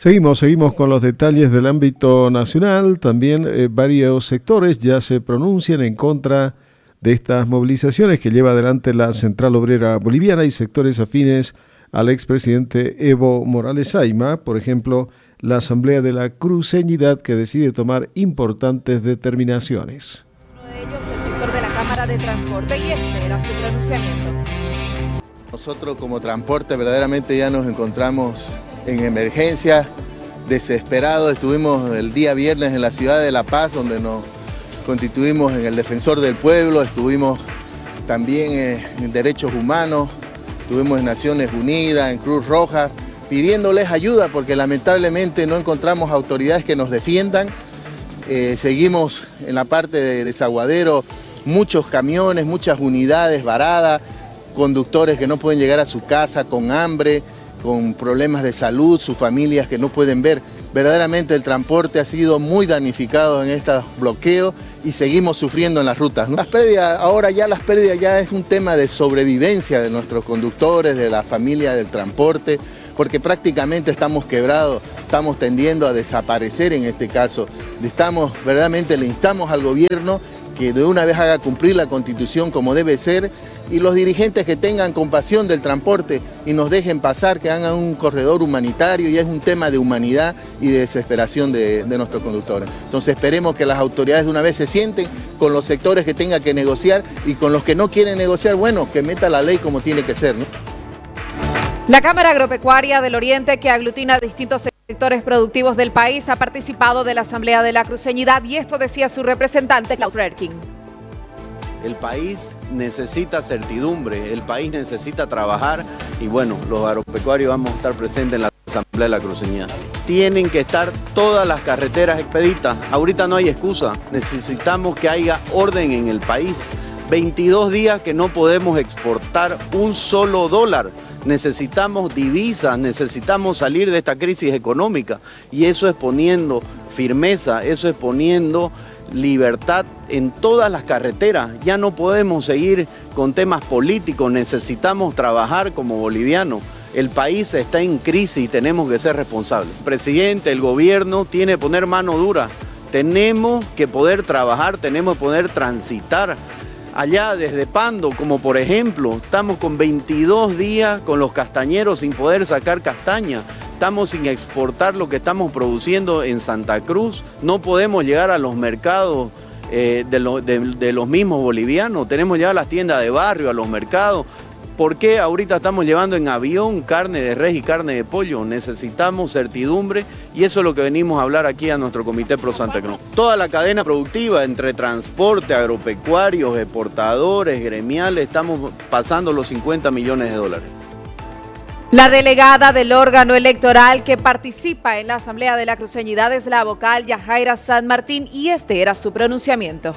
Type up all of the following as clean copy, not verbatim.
Seguimos con los detalles del ámbito nacional. También varios sectores ya se pronuncian en contra de estas movilizaciones que lleva adelante la Central Obrera Boliviana y sectores afines al expresidente Evo Morales Ayma. Por ejemplo, la Asamblea de la Cruceñidad, que decide tomar importantes determinaciones. Uno de ellos, el sector de la Cámara de Transporte, y este era su pronunciamiento. Nosotros como transporte verdaderamente ya nos encontramos en emergencia, desesperados. Estuvimos el día viernes en la ciudad de La Paz, donde nos constituimos en el Defensor del Pueblo, estuvimos también en Derechos Humanos, estuvimos en Naciones Unidas, en Cruz Roja, pidiéndoles ayuda porque lamentablemente no encontramos autoridades que nos defiendan. Seguimos en la parte de Desaguadero, muchos camiones, muchas unidades varadas, conductores que no pueden llegar a su casa con hambre, con problemas de salud, sus familias que no pueden ver. Verdaderamente el transporte ha sido muy damnificado en estos bloqueos y seguimos sufriendo en las rutas, ¿no? Las pérdidas ya es un tema de sobrevivencia de nuestros conductores, de la familia del transporte, porque prácticamente estamos quebrados, estamos tendiendo a desaparecer en este caso. Verdaderamente le instamos al gobierno que de una vez haga cumplir la Constitución como debe ser, y los dirigentes que tengan compasión del transporte y nos dejen pasar, que hagan un corredor humanitario, y es un tema de humanidad y de desesperación de nuestros conductores. Entonces esperemos que las autoridades de una vez se sienten con los sectores que tengan que negociar, y con los que no quieren negociar, bueno, que meta la ley como tiene que ser, ¿no? La Cámara Agropecuaria del Oriente, que aglutina distintos sectores productivos del país, ha participado de la Asamblea de la Cruceñidad, y esto decía su representante, Klaus Rerking. El país necesita certidumbre, el país necesita trabajar, y bueno, los agropecuarios vamos a estar presentes en la Asamblea de la Cruceñidad. Tienen que estar todas las carreteras expeditas, ahorita no hay excusa, necesitamos que haya orden en el país. 22 días que no podemos exportar un solo dólar. Necesitamos divisas, necesitamos salir de esta crisis económica, y eso es poniendo firmeza, eso es poniendo libertad en todas las carreteras. Ya no podemos seguir con temas políticos, necesitamos trabajar como bolivianos. El país está en crisis y tenemos que ser responsables. El presidente, el gobierno tiene que poner mano dura, tenemos que poder trabajar, tenemos que poder transitar. Allá desde Pando, como por ejemplo, estamos con 22 días con los castañeros sin poder sacar castaña. Estamos sin exportar lo que estamos produciendo en Santa Cruz. No podemos llegar a los mercados de los mismos bolivianos. Tenemos que llegar a las tiendas de barrio, a los mercados. ¿Por qué ahorita estamos llevando en avión carne de res y carne de pollo? Necesitamos certidumbre, y eso es lo que venimos a hablar aquí a nuestro Comité Pro Santa Cruz. Toda la cadena productiva entre transporte, agropecuarios, exportadores, gremiales, estamos pasando los 50 millones de dólares. La delegada del órgano electoral que participa en la Asamblea de la Cruceñidad es la vocal Yajaira San Martín, y este era su pronunciamiento.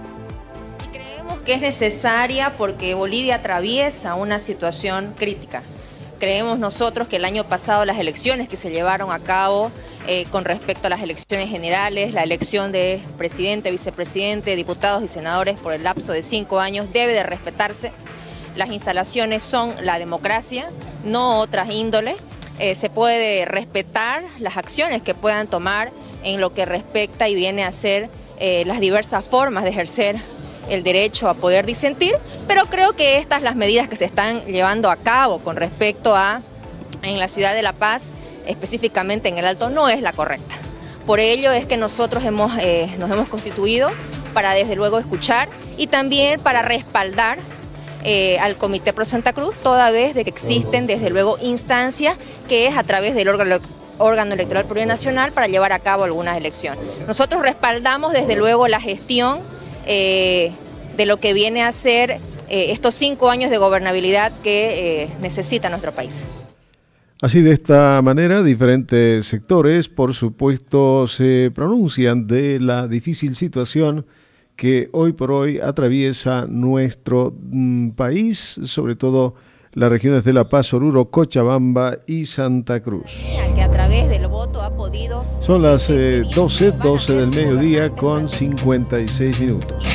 Que es necesaria porque Bolivia atraviesa una situación crítica. Creemos nosotros que el año pasado las elecciones que se llevaron a cabo con respecto a las elecciones generales, la elección de presidente, vicepresidente, diputados y senadores por el lapso de 5 años debe de respetarse. Las instalaciones son la democracia, no otras índoles. Se puede respetar las acciones que puedan tomar en lo que respecta y viene a ser las diversas formas de ejercer el derecho a poder disentir, pero creo que estas las medidas que se están llevando a cabo con respecto a en la ciudad de La Paz, específicamente en el Alto, no es la correcta. Por ello es que nosotros nos hemos constituido para desde luego escuchar y también para respaldar al Comité Pro Santa Cruz, toda vez de que existen desde luego instancias que es a través del órgano electoral plurinacional para llevar a cabo algunas elecciones. Nosotros respaldamos desde luego la gestión de lo que viene a ser estos 5 años de gobernabilidad que necesita nuestro país. Así, de esta manera, diferentes sectores, por supuesto, se pronuncian de la difícil situación que hoy por hoy atraviesa nuestro país, sobre todo las regiones de La Paz, Oruro, Cochabamba y Santa Cruz. Que a través del voto ha podido... Son las 12 del mediodía con 56 minutos.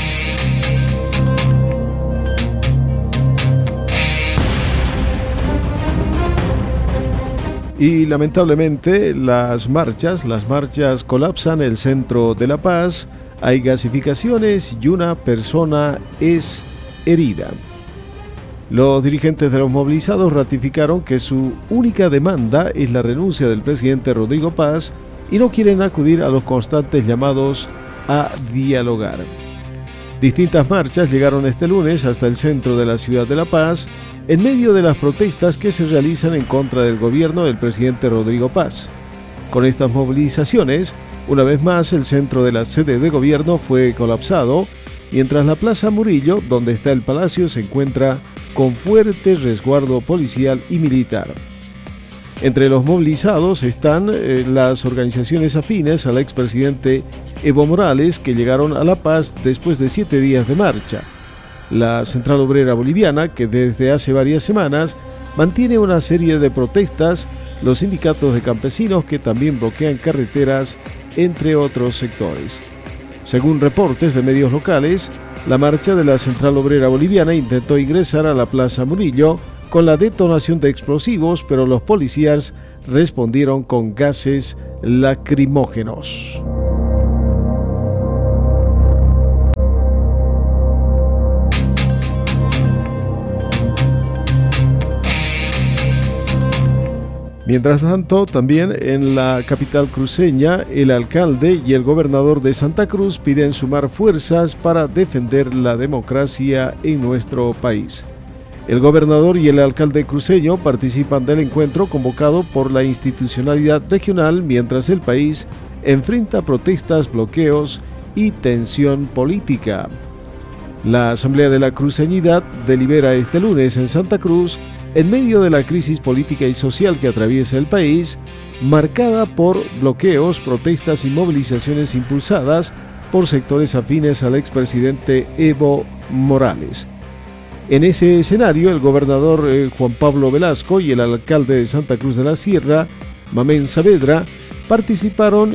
Y lamentablemente las marchas colapsan el centro de La Paz, hay gasificaciones y una persona es herida. Los dirigentes de los movilizados ratificaron que su única demanda es la renuncia del presidente Rodrigo Paz y no quieren acudir a los constantes llamados a dialogar. Distintas marchas llegaron este lunes hasta el centro de la ciudad de La Paz, en medio de las protestas que se realizan en contra del gobierno del presidente Rodrigo Paz. Con estas movilizaciones, una vez más el centro de la sede de gobierno fue colapsado, mientras la Plaza Murillo, donde está el palacio, se encuentra con fuerte resguardo policial y militar. Entre los movilizados están las organizaciones afines al expresidente Evo Morales, que llegaron a La Paz después de 7 días de marcha. La Central Obrera Boliviana, que desde hace varias semanas mantiene una serie de protestas, los sindicatos de campesinos que también bloquean carreteras, entre otros sectores. Según reportes de medios locales, la marcha de la Central Obrera Boliviana intentó ingresar a la Plaza Murillo con la detonación de explosivos, pero los policías respondieron con gases lacrimógenos. Mientras tanto, también en la capital cruceña, el alcalde y el gobernador de Santa Cruz piden sumar fuerzas para defender la democracia en nuestro país. El gobernador y el alcalde cruceño participan del encuentro convocado por la institucionalidad regional mientras el país enfrenta protestas, bloqueos y tensión política. La Asamblea de la Cruceñidad delibera este lunes en Santa Cruz en medio de la crisis política y social que atraviesa el país, marcada por bloqueos, protestas y movilizaciones impulsadas por sectores afines al expresidente Evo Morales. En ese escenario, el gobernador Juan Pablo Velasco y el alcalde de Santa Cruz de la Sierra, Mamén Saavedra, participaron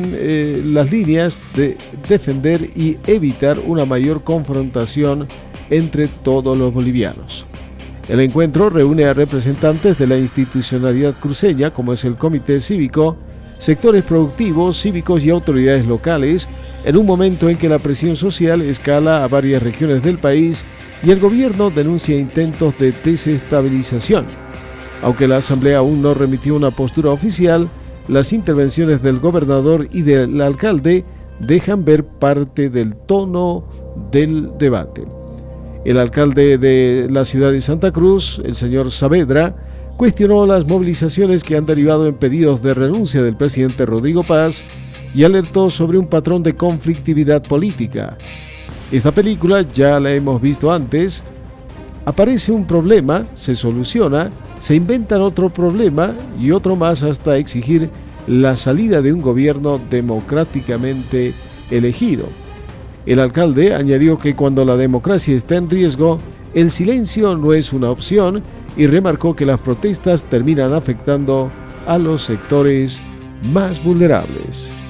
en las líneas de defender y evitar una mayor confrontación entre todos los bolivianos. El encuentro reúne a representantes de la institucionalidad cruceña, como es el Comité Cívico, sectores productivos, cívicos y autoridades locales, en un momento en que la presión social escala a varias regiones del país y el gobierno denuncia intentos de desestabilización. Aunque la Asamblea aún no remitió una postura oficial, las intervenciones del gobernador y del alcalde dejan ver parte del tono del debate. El alcalde de la ciudad de Santa Cruz, el señor Saavedra, cuestionó las movilizaciones que han derivado en pedidos de renuncia del presidente Rodrigo Paz y alertó sobre un patrón de conflictividad política. Esta película ya la hemos visto antes. Aparece un problema, se soluciona, se inventan otro problema y otro más hasta exigir la salida de un gobierno democráticamente elegido. El alcalde añadió que cuando la democracia está en riesgo, el silencio no es una opción y remarcó que las protestas terminan afectando a los sectores más vulnerables.